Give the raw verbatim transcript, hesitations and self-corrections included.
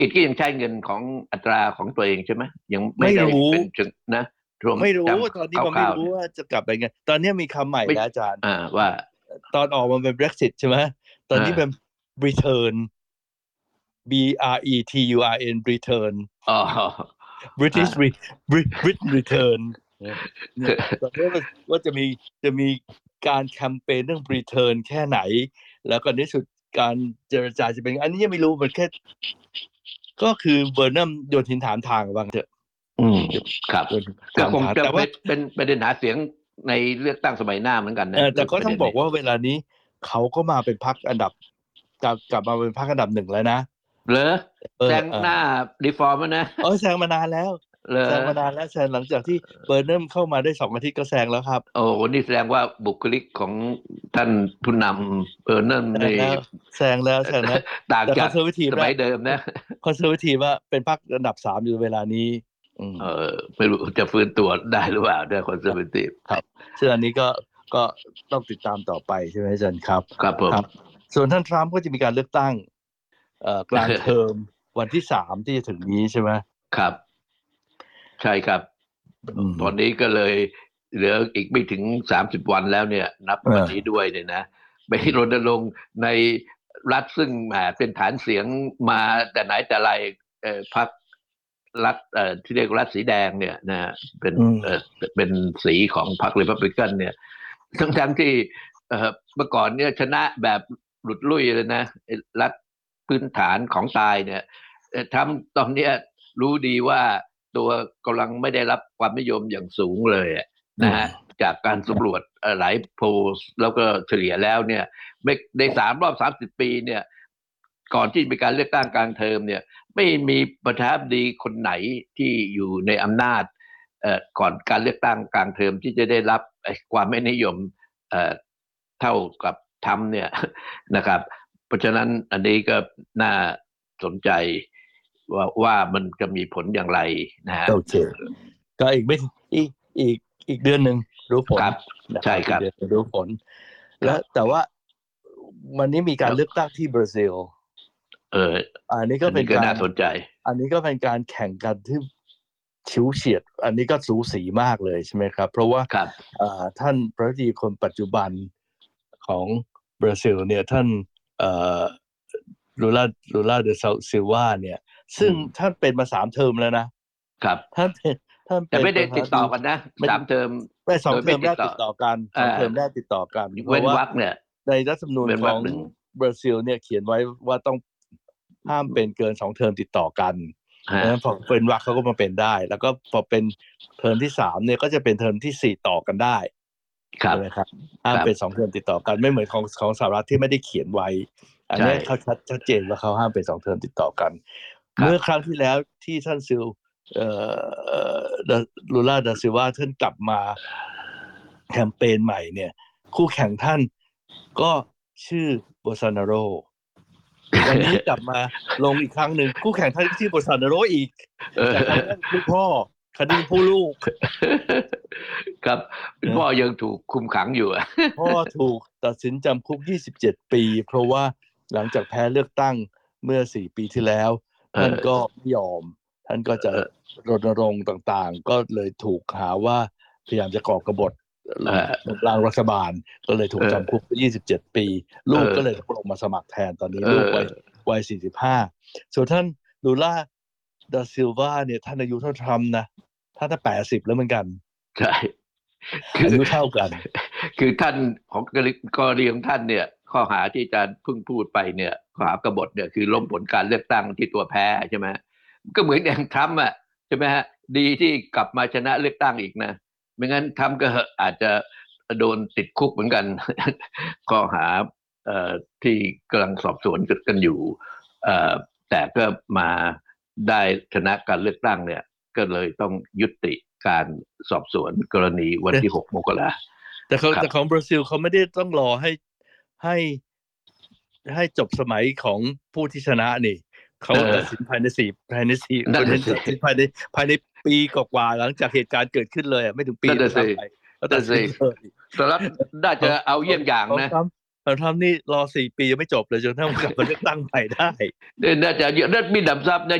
กิจก็ยังใช้เงินของอัตราของตัวเองใช่ไหมยังไม่ได้ไม่รู้เป็นถึงนะรวมไม่รู้จตอนนี้ำมันคร่าวๆเนี่ยไม่รู้ว่าจะกลับไปไงตอนนี้มีคำใหม่ไม่แล้วอาจารย์อ่าว่าตอนออกมันเป็น Brexit ใช่ไหมตอนนี้เป็นอ่า Return B R E T U R N Return อ๋ออ่า British Re Britain Return เนี่ยตอนนี้ว่าว่าจะมีจะมีการแคมเปญเรื่อง Return แค่ไหนแล้วก็ในสุดการเจรจาจะเป็นอันนี้ยังไม่รู้มันแค่ก็คือเบอร์นัมโยนหินถามทางบางเถอะอืมครับโยนหินก็ถามคงจะทางแต่ว่าเป็นเป็นประเด็นหาเสียงในเลือกตั้งสมัยหน้าเหมือนกันเอนะอแต่ก็ต้องเรื่องประเด็นนี้บอกว่าเวลานี้เขาก็มาเป็นพรรคอันดับกลับกลับมาเป็นพรรคอันดับหนึ่งแล้วนะเหรอเออแซงเออหน้ารีฟอร์มแล้วนะเออแซงมานานแล้วเหรอแซงมานานแล้วแซงหลังจากที่เบอร์เนิ่มเข้ามาได้สองอาทิตย์ก็แซงแล้วครับโอ้โหนี่แสดงว่าบุคลิกของท่านผู้นำเออนั่นแซงนี่แล้วแซงแล้วแซงแล้วต่างจากแต่คอนเซอร์วทีฟนะสมัยเดิมนะคอนเซอร์วทีฟว่าเป็นพรรคอันดับสามอยู่เวลานี้อืมเออไม่รู้จะฟื้นตัวได้หรือเปล่าด้วยคอนเซอร์เวทีฟครับซึ่งอันนี้ก็ก็ต้องติดตามต่อไปใช่ไหมอาจารย์ครับครับผมครับส่วนท่านทรัมป์ก็จะมีการเลือกตั้งเอ่อกลางเทอมวันที่สามที่จะถึงนี้ใช่ไหมครับใช่ครับอืมตอนนี้ก็เลยเหลืออีกไม่ถึงสามสิบวันแล้วเนี่ยนับเออวันนี้ด้วยเนี่ยนะไปรณรงค์ในรัฐซึ่งแหมเป็นฐานเสียงมาแต่ไหนแต่ไรเอ่อพรรครัฐเอ่อที่เรียกรัฐสีแดงเนี่ยนะเป็นอืมเอ่อเป็นสีของพรรครีพับลิกันเนี่ยทั้งทั้งที่เอ่อเมื่อก่อนเนี่ยชนะแบบหลุดลุ่ยเลยนะรัฐพื้นฐานของตายเนี่ยทำตอนเนี้ยรู้ดีว่า ตัวกำลังไม่ได้รับความนิยมอย่างสูงเลยอืมนะฮะจากการสำรวจหลายโพลแล้วก็เฉลี่ยแล้วเนี่ยไม่ในสามรอบสามสิบปีเนี่ยก่อนที่มีการเลือกตั้งกลางเทอมเนี่ยไม่มีประธานาธิบดีคนไหนที่อยู่ในอำนาจก่อนการเลือกตั้งกลางเทอมที่จะได้รับความไม่นิยมเท่ากับทำเนี่ยนะครับเพราะฉะนั้นอันนี้ก็น่าสนใจว่าว่ามันจะมีผลอย่างไรนะฮะโอเคก็อีกไม่อีกอีกอีกเดือนหนึ่งรู้ผลครับนะครับใช่ครับอีกเดือนหนึ่งรู้ผลครับและแต่ว่าวันนี้มีการแล้วเลือกตั้งที่บราซิลเอออันนี้ก็อันนี้ก็เป็นการน่าสนใจอันนี้ก็เป็นการแข่งกันที่ฉิวเฉียดอันนี้ก็สูสีมากเลยใช่ไหมครับเพราะว่าครับท่านประธานาธิบดีคนปัจจุบันของบราซิลเนี่ยท่านลูลาลูลาเดซิลวาเนี่ยซึ่งอืมท่านเป็นมาสามเทอมแล้วนะครับ ท่านเป็นท่านแต่เป็นไม่ได้ติดประธานาธิบดีต่อกันนะไม่สามเทอมไม่สอโดงเทอมแรกยไม่ติดต่อติดต่อกันเอ่อสองเทอมแรกติดต่อกันเพเว้นราะว่าวรรคเนี่ยในรัฐธรรมนูญเว้นของวรรคหนึ่งบราซิลเนี่ยเขียนไว้ว่าต้องห้ามเป็นเกินสองเทอมติดต่อกันเพราะฮะฉะนั้นพอเป็นวรรคเขาก็มาเป็นได้ แล้วก็พอเป็นเทอมที่สามเนี่ยก็จะเป็นเทอมที่สี่ต่อกันได้ครับใช่ไหมครับห้าครับมเป็นสองเทอมติดต่อกันไม่เหมือนของของสหรัฐที่ไม่ได้เขียนไว้อันใช่นี้เขาชัดชัดเจนว่าเขาห้ามเป็นสองเทอมติดต่อกันครับเมื่อครั้งที่แล้วที่ท่านซิล เอ่อลูล่าดาซิลวาท่านกลับมาแคมเปญใหม่เนี่ยคู่แข่งท่านก็ชื่อโบซานาโรวันนี้กลับมาลงอีกครั้งหนึ่งคู่แข่งท่านชื่อโบซานาโรอีกแต่คราวนี้คือพ่อคดีผู้ลูกครับคุณพ่อยังถูกคุมขังอยู่พ่อถูกตัดสินจำคุกยี่สิบเจ็ดปีเพราะว่าหลังจากแพ้เลือกตั้งเมื่อสี่ปีที่แล้วท่านก็ไม่ยอมท่านก็จะรณรงค์ต่างๆก็เลยถูกหาว่าพยายามจะก่อกบฏล้มล้างรัฐบาลก็เลยถูกจำคุกยี่สิบเจ็ดปีลูกก็เลยลงมาสมัครแทนตอนนี้ลูกวัยวัยสี่สิบห้าส่วนท่านลูล่าดาซิลวาเนี่ยท่านอายุเท่าทรัมป์นะท่านแปดสิบแล้วเหมือนกันใช่คืออายุเท่ากันคือท่านของกรณีของท่านเนี่ยข้อหาที่อาจารย์เพิ่งพูดไปเนี่ยข้อหากบฏเนี่ยคือล้มผลการเลือกตั้งที่ตัวแพ้ใช่ไหมก็เหมือนอย่างทรัมป์อ่ะใช่ไหมฮะดีที่กลับมาชนะเลือกตั้งอีกนะไม่งั้นทรัมป์ก็อาจจะโดนติดคุกเหมือนกันข้อหาเอ่อที่กำลังสอบสวนกันอยู่เอ่อแต่ก็มาได้ชนะการเลือกตั้งเนี่ยก็เลยต้องยุติการสอบสวนกรณีวันที่หกมกราแต่เขาครับแต่ของบราซิลเขาไม่ได้ต้องรอให้ให้ให้จบสมัยของผู้ที่ชนะนี่เขาตัดสินภายในสี่ภายในสี่คนนี้ตัดสินภายในภายในปีกว่าหลังจากเหตุการณ์เกิดขึ้นเลยไม่ถึงปีนั่นด้วน่ะสิยซ้ำไปเขาตันั่นสิดสินเลยสหรัฐน่าจะเอาเยี่ยงอย่างของนะทรัมป์โดนัลด์ทรัมป์นี่รอสี่ปียังไม่จบเลยจนกระทั่งกลับมาเลือกตั้งใหม่ได้เนี่ยน่าจะเยอะนั่นมีหนำซ้ำนะ